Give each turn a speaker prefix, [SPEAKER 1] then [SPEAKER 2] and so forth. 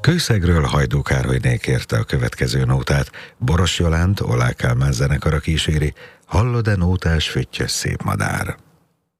[SPEAKER 1] Kőszegről Hajdú Károlyné kérte a következő nótát, Boros Jolánt, Oláh Kálmán zenekara kíséri, Hallod-e nótás, füttyös szép madár.